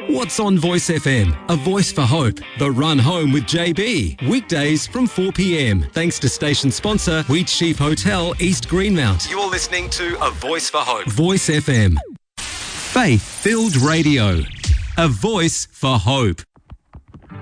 What's on Voice FM? A voice for hope. The Run Home with JB. Weekdays from 4 p.m. Thanks to station sponsor Wheat Sheep Hotel, East Greenmount. You're listening to A Voice for Hope. Voice FM. Faith-filled radio. A voice for hope.